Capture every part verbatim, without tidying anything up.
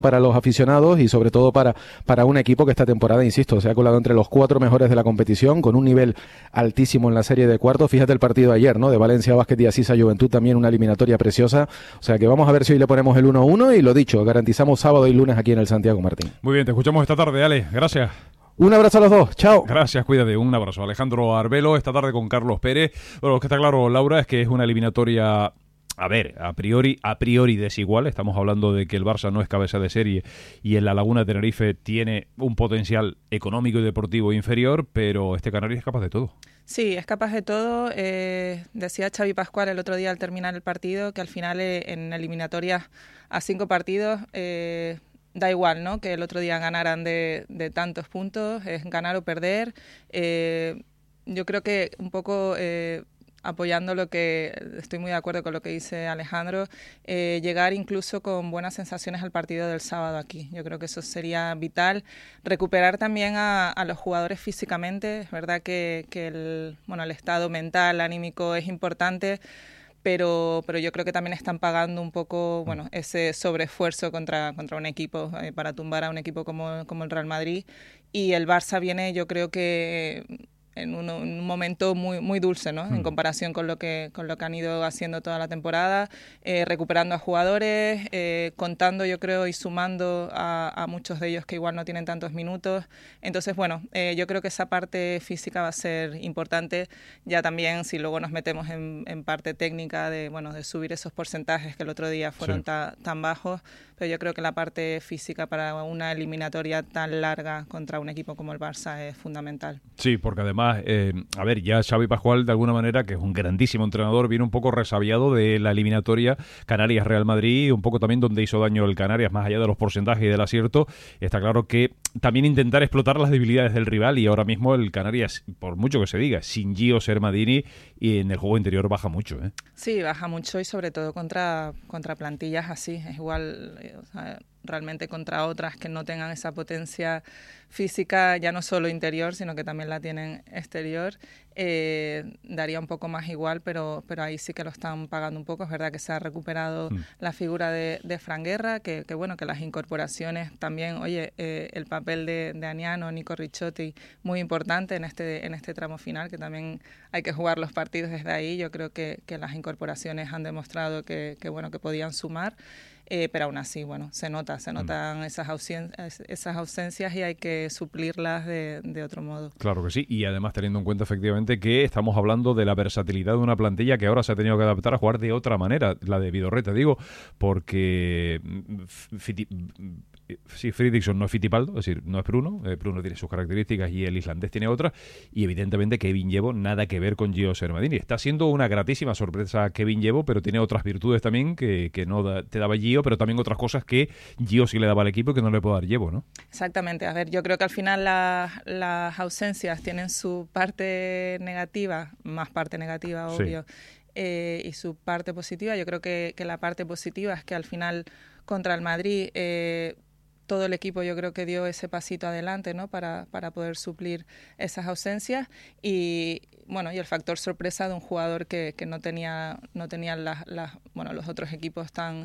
para los aficionados y sobre todo para, para un equipo que esta temporada, insisto, se ha colado entre los cuatro mejores de la competición con un nivel altísimo en la serie de cuartos. Fíjate el partido de ayer, ¿no? De Valencia Basket y Asisa Juventud, también una eliminatoria preciosa. O sea que vamos a ver si hoy le ponemos el uno a uno y lo dicho, garantizamos sábado y lunes aquí en el Santiago Martín. Muy bien, te escuchamos esta tarde, Ale. Gracias. Un abrazo a los dos, chao. Gracias, cuídate, un abrazo. Alejandro Arbelo, esta tarde con Carlos Pérez. Bueno, lo que está claro, Laura, es que es una eliminatoria... A ver, a priori, a priori desigual. Estamos hablando de que el Barça no es cabeza de serie y en la Laguna de Tenerife tiene un potencial económico y deportivo inferior, pero este Canarias es capaz de todo. Sí, es capaz de todo. Eh, decía Xavi Pascual el otro día al terminar el partido que al final eh, en eliminatorias a cinco partidos eh, da igual, ¿no? Que el otro día ganaran de, de tantos puntos, es ganar o perder. Eh, yo creo que un poco... Eh, apoyando lo que, estoy muy de acuerdo con lo que dice Alejandro, eh, llegar incluso con buenas sensaciones al partido del sábado aquí. Yo creo que eso sería vital. Recuperar también a, a los jugadores físicamente. Es verdad que, que el, bueno, el estado mental, anímico es importante, pero, pero yo creo que también están pagando un poco bueno, ese sobreesfuerzo contra, contra un equipo, eh, para tumbar a un equipo como, como el Real Madrid. Y el Barça viene, yo creo que... en un, un momento muy muy dulce, ¿no? Mm. En comparación con lo que con lo que han ido haciendo toda la temporada, eh, recuperando a jugadores, eh, contando, yo creo, y sumando a, a muchos de ellos que igual no tienen tantos minutos. Entonces, bueno, eh, yo creo que esa parte física va a ser importante. Ya también, si luego nos metemos en, en parte técnica de bueno de subir esos porcentajes que el otro día fueron sí. ta, tan bajos, pero yo creo que la parte física para una eliminatoria tan larga contra un equipo como el Barça es fundamental. Sí, porque además Eh, a ver, ya Xavi Pascual, de alguna manera, que es un grandísimo entrenador, viene un poco resabiado de la eliminatoria Canarias-Real Madrid, un poco también donde hizo daño el Canarias, más allá de los porcentajes y del acierto. Está claro que también intentar explotar las debilidades del rival, y ahora mismo el Canarias, por mucho que se diga, sin Gio Sermadini, y en el juego interior baja mucho, ¿eh? Sí, baja mucho, y sobre todo contra, contra plantillas así. Es igual, o sea, realmente contra otras que no tengan esa potencia física, ya no solo interior, sino que también la tienen exterior, eh, daría un poco más igual, pero, pero ahí sí que lo están pagando un poco. Es verdad que se ha recuperado mm. la figura de, de Fran Guerra, que, que bueno, que las incorporaciones también, oye, eh, el papel de, de Aniano, Nico Ricciotti, muy importante en este, en este tramo final, que también hay que jugar los partidos desde ahí. Yo creo que, que las incorporaciones han demostrado que, que, bueno, que podían sumar. Eh, pero aún así, bueno, se nota, se notan mm. esas, ausen- esas ausencias y hay que suplirlas de, de otro modo. Claro que sí, y además teniendo en cuenta efectivamente que estamos hablando de la versatilidad de una plantilla que ahora se ha tenido que adaptar a jugar de otra manera, la de Vidorreta, digo, porque Fiti- sí, Fredriksson no es Fittipaldo, es decir, no es Bruno, eh, Bruno tiene sus características y el islandés tiene otras, y evidentemente Kevin Llevo nada que ver con Gio Sermadini. Está siendo una gratísima sorpresa Kevin Llevo, pero tiene otras virtudes también que, que no da, te daba Gio, pero también otras cosas que Gio sí le daba al equipo y que no le puede dar Llevo, ¿no? Exactamente. A ver, yo creo que al final la, las ausencias tienen su parte negativa, más parte negativa, obvio, sí. eh, y su parte positiva. Yo creo que, que la parte positiva es que al final contra el Madrid eh, todo el equipo yo creo que dio ese pasito adelante, ¿no? Para, para poder suplir esas ausencias y bueno, y el factor sorpresa de un jugador que, que no tenía no tenían las, las bueno, los otros equipos tan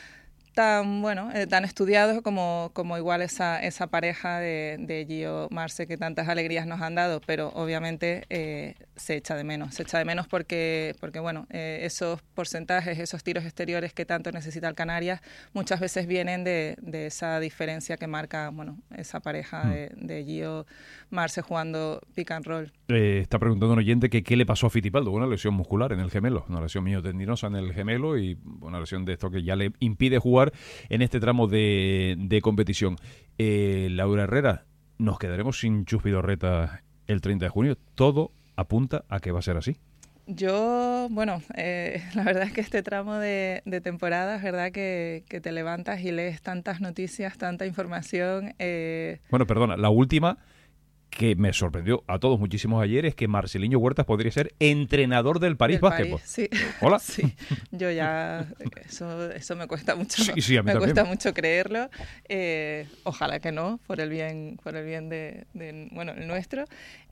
tan bueno eh, tan estudiados como como igual esa esa pareja de, de Gio Marce que tantas alegrías nos han dado, pero obviamente eh, se echa de menos se echa de menos porque porque bueno eh, esos porcentajes, esos tiros exteriores que tanto necesita el Canarias muchas veces vienen de, de esa diferencia que marca bueno esa pareja mm. de, de Gio Marce jugando pick and roll. Eh, está preguntando un oyente que qué le pasó a Fittipaldo, una lesión muscular en el gemelo, una lesión miotendinosa en el gemelo y una lesión de esto que ya le impide jugar en este tramo de, de competición. Eh, Laura Herrera, nos quedaremos sin Chus Vidorreta el treinta de junio. Todo apunta a que va a ser así. Yo, bueno, eh, la verdad es que este tramo de, de temporada es verdad que, que te levantas y lees tantas noticias, tanta información. Eh... Bueno, perdona, la última que me sorprendió a todos muchísimos ayer es que Marceliño Huertas podría ser entrenador del París Basketball. Sí. Hola. Sí, yo ya eso eso me cuesta mucho. Sí, sí, a mí me también. cuesta mucho creerlo. Eh, ojalá que no, por el bien, por el bien de, de bueno, el nuestro.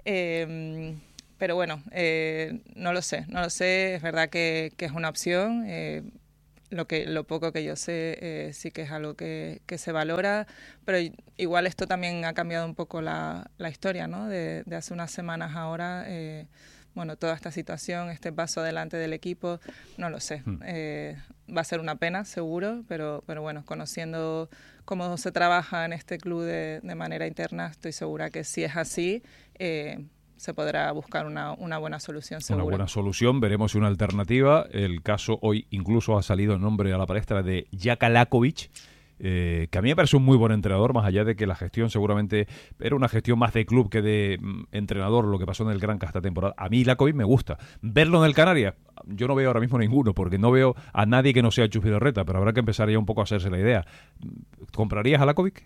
Eh, pero bueno, eh, no lo sé, no lo sé. Es verdad que, que es una opción. Eh, lo que lo poco que yo sé eh, sí que es algo que, que se valora, pero igual esto también ha cambiado un poco la, la historia, ¿no? De, de hace unas semanas ahora, eh, bueno, toda esta situación, este paso adelante del equipo, no lo sé. Mm. Eh, va a ser una pena, seguro, pero, pero bueno, conociendo cómo se trabaja en este club de, de manera interna, estoy segura que si es así, eh, se podrá buscar una, una buena solución, seguro. Una buena solución, veremos una alternativa. El caso hoy incluso ha salido el nombre a la palestra de Jaka Lakovic, eh, que a mí me parece un muy buen entrenador, más allá de que la gestión seguramente era una gestión más de club que de mm, entrenador, lo que pasó en el Granca esta temporada. A mí Lakovic me gusta. Verlo en el Canarias, yo no veo ahora mismo ninguno, porque no veo a nadie que no sea Chus Vidorreta, pero habrá que empezar ya un poco a hacerse la idea. ¿Comprarías a Lakovic?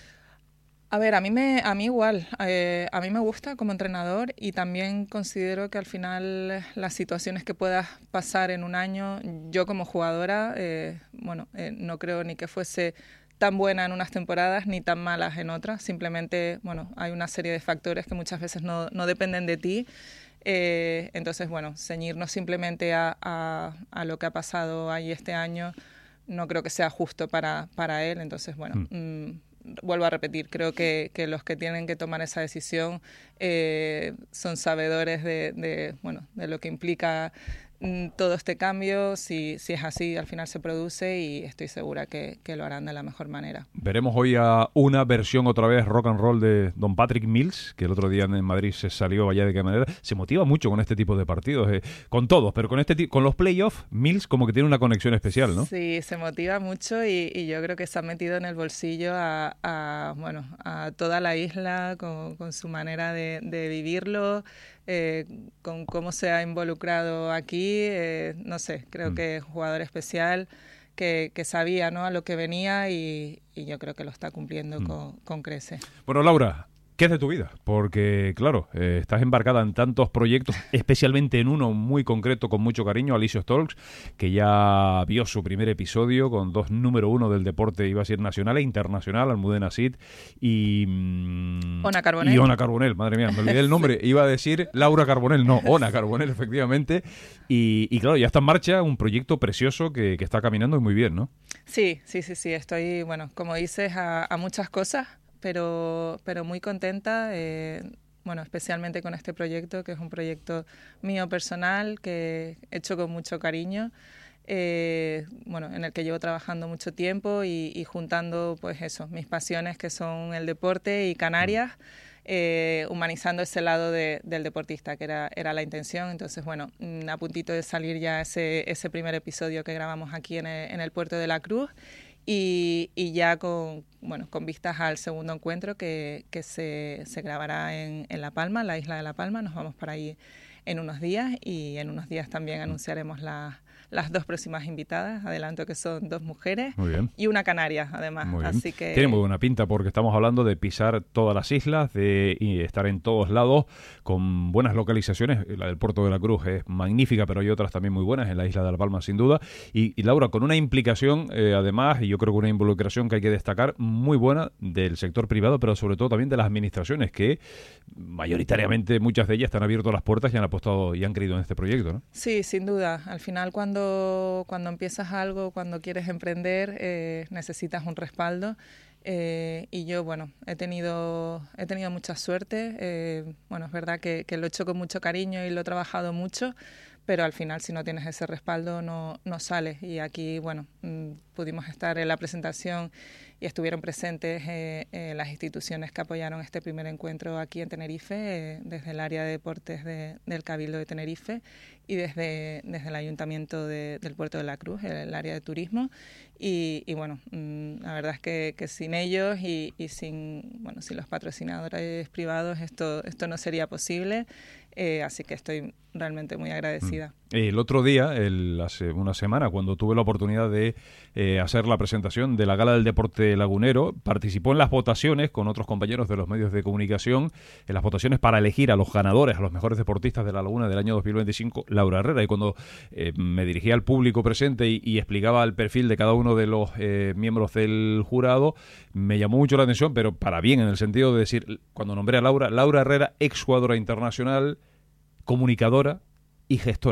A ver, a mí me, a mí igual, eh, a mí me gusta como entrenador y también considero que al final las situaciones que puedas pasar en un año, yo como jugadora, eh, bueno, eh, no creo ni que fuese tan buena en unas temporadas ni tan malas en otras, simplemente, bueno, hay una serie de factores que muchas veces no, no dependen de ti, eh, entonces, bueno, ceñirnos simplemente a, a, a lo que ha pasado ahí este año no creo que sea justo para, para él, entonces, bueno... Mm. Mmm, vuelvo a repetir, creo que, que los que tienen que tomar esa decisión eh, son sabedores de, de, bueno, de lo que implica mm, todo este cambio, si, si es así, al final se produce y estoy segura que, que lo harán de la mejor manera. Veremos hoy a una versión otra vez rock and roll de Don Patrick Mills, que el otro día en Madrid se salió allá de qué manera. Se motiva mucho con este tipo de partidos, eh, con todos, pero con este con los playoffs, Mills como que tiene una conexión especial, ¿no? Sí, se motiva mucho y, y yo creo que se ha metido en el bolsillo a, a bueno, a toda la isla con, con su manera de, de vivirlo, eh, con cómo se ha involucrado aquí, eh, no sé, creo mm. que es un jugador especial. Que, que sabía, ¿no?, a lo que venía y, y yo creo que lo está cumpliendo mm. con, con crece. Bueno, Laura, ¿qué es de tu vida? Porque, claro, eh, estás embarcada en tantos proyectos, especialmente en uno muy concreto con mucho cariño, Alicios Talks, que ya vio su primer episodio con dos número uno del deporte, iba a ser nacional e internacional, Almudena Cid y... Mm, Ona Carbonell. Y Ona Carbonell, madre mía, me olvidé el nombre. Sí. Iba a decir Laura Carbonell, no, Ona Carbonell, efectivamente. Y, y claro, ya está en marcha un proyecto precioso que, que está caminando muy bien, ¿no? Sí, sí, sí, sí, estoy, bueno, como dices, a, a muchas cosas. Pero, pero muy contenta, eh, bueno, especialmente con este proyecto, que es un proyecto mío personal, que he hecho con mucho cariño, eh, bueno, en el que llevo trabajando mucho tiempo y, y juntando, pues eso, mis pasiones que son el deporte y Canarias, eh, humanizando ese lado de, del deportista, que era, era la intención. Entonces, bueno, a puntito de salir ya ese, ese primer episodio que grabamos aquí en el, en el Puerto de la Cruz. Y, y ya con, bueno, con vistas al segundo encuentro que, que se, se grabará en, en La Palma, la isla de La Palma. Nos vamos para ahí en unos días y en unos días también anunciaremos la, las dos próximas invitadas. Adelanto que son dos mujeres y una canaria, además. Así que... Tiene muy buena pinta porque estamos hablando de pisar todas las islas, de y estar en todos lados con buenas localizaciones. La del Puerto de la Cruz es magnífica, pero hay otras también muy buenas en la isla de La Palma, sin duda. Y, y Laura, con una implicación, eh, además, y yo creo que una involucración que hay que destacar, muy buena del sector privado, pero sobre todo también de las administraciones, que mayoritariamente muchas de ellas están abiertas las puertas y han apostado y han creído en este proyecto, ¿no? Sí, sin duda. Al final, cuando, cuando empiezas algo, cuando quieres emprender, eh, necesitas un respaldo. Eh, y yo, bueno, he tenido he tenido mucha suerte. Eh, bueno, es verdad que, que lo he hecho con mucho cariño y lo he trabajado mucho, pero al final, si no tienes ese respaldo, no, no sales. Y aquí, bueno, mmm, pudimos estar en la presentación y estuvieron presentes eh, eh, las instituciones que apoyaron este primer encuentro aquí en Tenerife, eh, desde el área de deportes de, del Cabildo de Tenerife y desde, desde el Ayuntamiento de, del Puerto de la Cruz, el, el área de turismo. Y, y bueno, mmm, la verdad es que, que sin ellos y, y sin, bueno, sin los patrocinadores privados esto, esto no sería posible. Eh, así que estoy realmente muy agradecida. El otro día, el, hace una semana, cuando tuve la oportunidad de eh, hacer la presentación de la Gala del Deporte Lagunero, participó en las votaciones con otros compañeros de los medios de comunicación, en las votaciones para elegir a los ganadores, a los mejores deportistas de la Laguna del año dos mil veinticinco, Laura Herrera. Y cuando eh, me dirigía al público presente y, y explicaba el perfil de cada uno de los eh, miembros del jurado, me llamó mucho la atención, pero para bien, en el sentido de decir, cuando nombré a Laura, Laura Herrera, exjugadora internacional, comunicadora y gestora.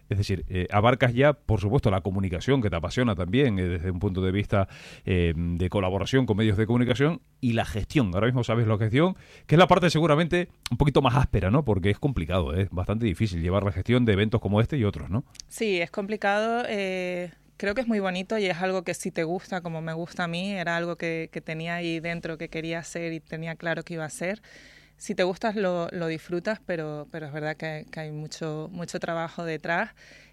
Es decir, eh, abarcas ya, por supuesto, la comunicación, que te apasiona también, eh, desde un punto de vista eh, de colaboración con medios de comunicación, y la gestión. Ahora mismo sabes la gestión, que es la parte seguramente un poquito más áspera, ¿no? Porque es complicado, es bastante difícil llevar la gestión de eventos como este y otros, ¿no? Sí, es complicado. Eh, creo que es muy bonito y es algo que si te gusta, como me gusta a mí, era algo que, que tenía ahí dentro que quería hacer y tenía claro que iba a hacer. Si te gustas, lo, lo disfrutas, pero, pero es verdad que, que hay mucho, mucho trabajo detrás.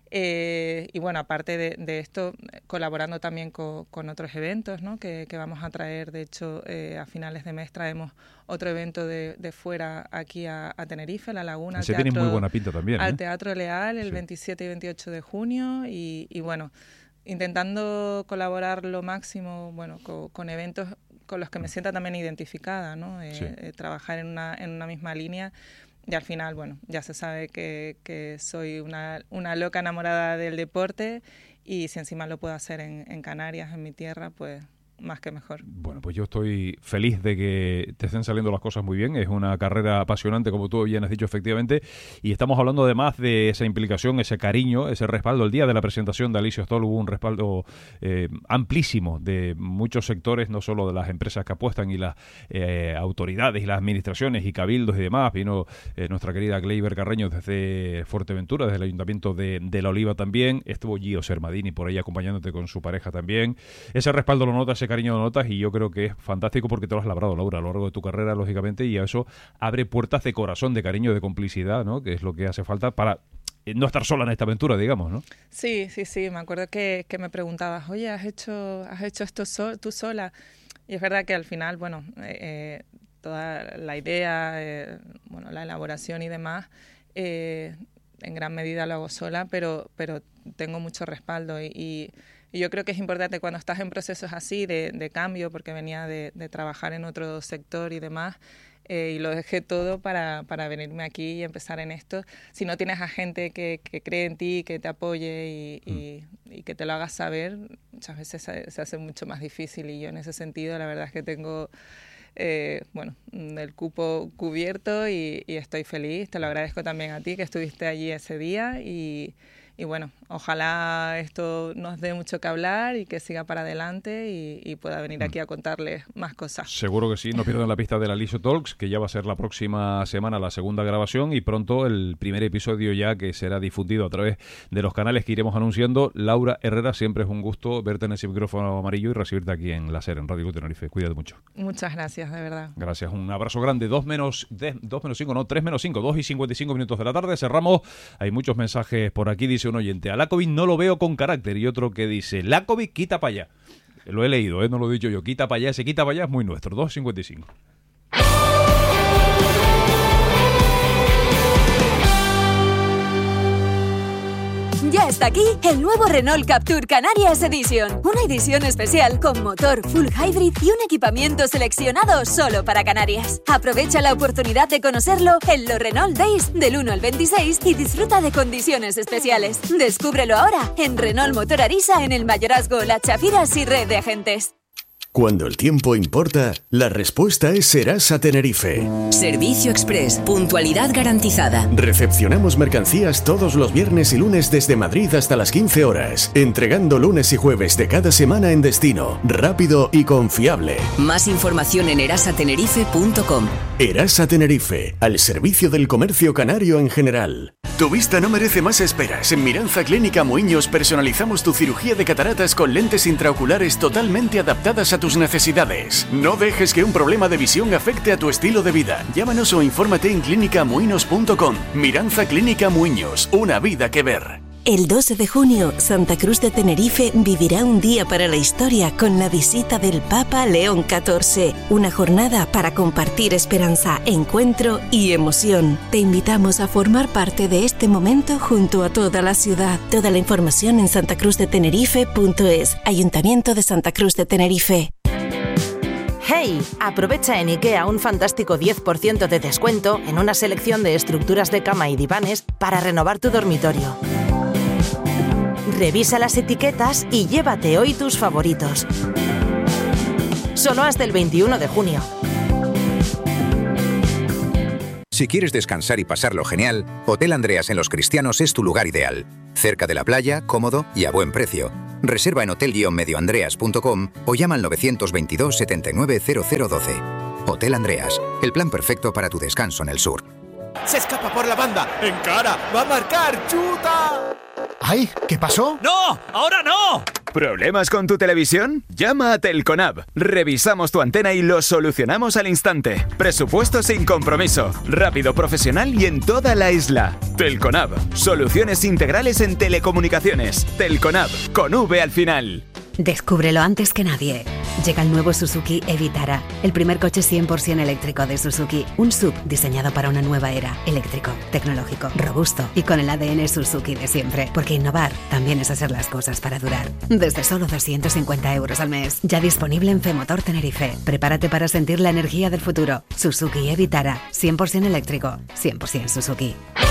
Eh, y bueno, aparte de, de esto, colaborando también con, con otros eventos, ¿no? que, que vamos a traer. De hecho, eh, a finales de mes traemos otro evento de, de fuera aquí a, a Tenerife, La Laguna. Ese tiene muy buena pinta también, ¿eh? Al Teatro Leal, el sí. veintisiete y veintiocho de junio. Y, y bueno, intentando colaborar lo máximo, bueno, con, con eventos con los que me sienta también identificada, ¿no? Eh, sí. eh, trabajar en una, en una misma línea. Y al final, bueno, ya se sabe que, que soy una, una loca enamorada del deporte, y si encima lo puedo hacer en, en Canarias, en mi tierra, pues más que mejor. Bueno, pues yo estoy feliz de que te estén saliendo las cosas muy bien. Es una carrera apasionante, como tú bien has dicho, efectivamente, y estamos hablando además de esa implicación, ese cariño, ese respaldo. El día de la presentación de Alicio Stoll hubo un respaldo eh, amplísimo de muchos sectores, no solo de las empresas que apuestan y las eh, autoridades y las administraciones y cabildos y demás. Vino eh, nuestra querida Gleyber Carreño desde Fuerteventura, desde el Ayuntamiento de, de La Oliva también. Estuvo Gio Sermadini por ahí acompañándote con su pareja también. Ese respaldo lo notas, ese cariño lo notas, y yo creo que es fantástico porque te lo has labrado, Laura, a lo largo de tu carrera, lógicamente, y a eso abre puertas de corazón, de cariño, de complicidad, ¿no? Que es lo que hace falta para no estar sola en esta aventura, digamos, ¿no? Sí, sí, sí. Me acuerdo que, que me preguntabas, oye, ¿has hecho, has hecho esto so- tú sola? Y es verdad que al final, bueno, eh, toda la idea, eh, bueno, la elaboración y demás, eh, en gran medida lo hago sola, pero, pero tengo mucho respaldo y, y Y yo creo que es importante cuando estás en procesos así de, de cambio, porque venía de, de trabajar en otro sector y demás, eh, y lo dejé todo para, para venirme aquí y empezar en esto. Si no tienes a gente que, que cree en ti, que te apoye y, y, y que te lo haga saber, muchas veces se, se hace mucho más difícil. Y yo en ese sentido la verdad es que tengo eh, bueno, el cupo cubierto y, y estoy feliz. Te lo agradezco también a ti que estuviste allí ese día y... Y bueno, ojalá esto nos dé mucho que hablar y que siga para adelante y, y pueda venir aquí a contarles más cosas. Seguro que sí. No pierdan la pista de la Alicio Talks, que ya va a ser la próxima semana la segunda grabación y pronto el primer episodio ya, que será difundido a través de los canales que iremos anunciando. Laura Herrera, siempre es un gusto verte en ese micrófono amarillo y recibirte aquí en la SER, en Radio Tenerife. Cuídate mucho. Muchas gracias, de verdad. Gracias, un abrazo grande. Dos menos, de, dos menos cinco, no, tres menos cinco, dos y cincuenta y cinco minutos de la tarde. Cerramos. Hay muchos mensajes por aquí. Dice un oyente, a Lakovic no lo veo con carácter, y otro que dice, Lakovic quita para allá. Lo he leído, ¿eh? No lo he dicho yo, quita para allá, ese quita para allá es muy nuestro. Dos cincuenta y cinco. Ya está aquí el nuevo Renault Captur Canarias Edition. Una edición especial con motor full hybrid y un equipamiento seleccionado solo para Canarias. Aprovecha la oportunidad de conocerlo en los Renault Days del uno al veintiséis y disfruta de condiciones especiales. Descúbrelo ahora en Renault Motor Arisa, en el Mayorazgo, Las Chafiras y red de agentes. Cuando el tiempo importa, la respuesta es Serasa Tenerife. Servicio Express, puntualidad garantizada. Recepcionamos mercancías todos los viernes y lunes desde Madrid hasta las quince horas, entregando lunes y jueves de cada semana en destino, rápido y confiable. Más información en erasa tenerife punto com. Erasa Tenerife, al servicio del comercio canario en general. Tu vista no merece más esperas. En Miranza Clínica Muiños personalizamos tu cirugía de cataratas con lentes intraoculares totalmente adaptadas a tus necesidades. No dejes que un problema de visión afecte a tu estilo de vida. Llámanos o infórmate en clínica muinos punto com. Miranza Clínica Muiños, una vida que ver. El doce de junio, Santa Cruz de Tenerife vivirá un día para la historia con la visita del Papa León catorce. Una jornada para compartir esperanza, encuentro y emoción. Te invitamos a formar parte de este momento junto a toda la ciudad. Toda la información en santa cruz de tenerife punto es. Ayuntamiento de Santa Cruz de Tenerife. ¡Hey! Aprovecha en IKEA un fantástico diez por ciento de descuento en una selección de estructuras de cama y divanes para renovar tu dormitorio. Revisa las etiquetas y llévate hoy tus favoritos. Solo hasta el veintiuno de junio. Si quieres descansar y pasarlo genial, Hotel Andreas en Los Cristianos es tu lugar ideal. Cerca de la playa, cómodo y a buen precio. Reserva en hotel guion medio andreas punto com o llama al nueve dos dos, setenta y nueve, cero cero doce. Hotel Andreas, el plan perfecto para tu descanso en el sur. Se escapa por la banda. ¡Encara! ¡Va a marcar! ¡Chuta! ¡Ay! ¿Qué pasó? ¡No! ¡Ahora no! ¿Problemas con tu televisión? Llama a Telconab. Revisamos tu antena y lo solucionamos al instante. Presupuesto sin compromiso. Rápido, profesional y en toda la isla. Telconab. Soluciones integrales en telecomunicaciones. Telconab. Con V al final. Descúbrelo antes que nadie. Llega el nuevo Suzuki e-Vitara, el primer coche cien por ciento eléctrico de Suzuki. Un S U V diseñado para una nueva era. Eléctrico, tecnológico, robusto y con el A D N Suzuki de siempre. Porque innovar también es hacer las cosas para durar. Desde solo doscientos cincuenta euros al mes. Ya disponible en Femotor Tenerife. Prepárate para sentir la energía del futuro. Suzuki e-Vitara, cien por ciento eléctrico, cien por ciento Suzuki.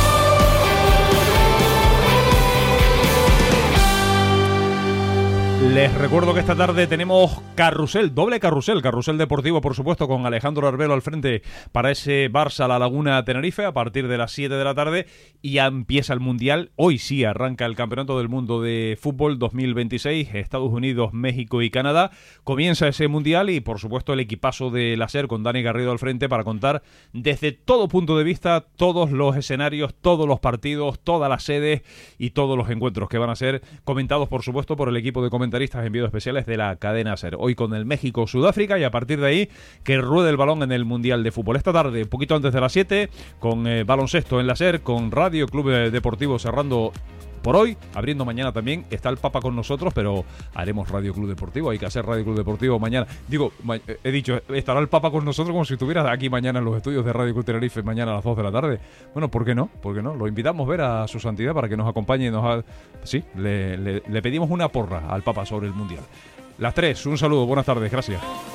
Les recuerdo que esta tarde tenemos carrusel, doble carrusel, carrusel deportivo, por supuesto, con Alejandro Arbelo al frente para ese Barça La Laguna Tenerife a partir de las siete de la tarde, y ya empieza el Mundial. Hoy sí arranca el Campeonato del Mundo de Fútbol dos mil veintiséis, Estados Unidos, México y Canadá. Comienza ese Mundial y, por supuesto, el equipazo de la SER con Dani Garrido al frente para contar desde todo punto de vista todos los escenarios, todos los partidos, todas las sedes y todos los encuentros que van a ser comentados, por supuesto, por el equipo de comentaristas en vídeos especiales de la cadena SER. Hoy con el México-Sudáfrica y a partir de ahí que ruede el balón en el Mundial de Fútbol. Esta tarde, un poquito antes de las siete, con eh, baloncesto en la SER, con Radio Club Deportivo cerrando por hoy, abriendo mañana también. Está el Papa con nosotros, pero haremos Radio Club Deportivo. Hay que hacer Radio Club Deportivo mañana. Digo, ma- he dicho, estará el Papa con nosotros como si estuviera aquí mañana en los estudios de Radio Club Tenerife, mañana a las dos de la tarde. Bueno, ¿por qué no? ¿Por qué no? Lo invitamos a ver a su santidad para que nos acompañe y nos ha... Sí, le, le, le pedimos una porra al Papa sobre el Mundial. Las tres, un saludo, buenas tardes, gracias.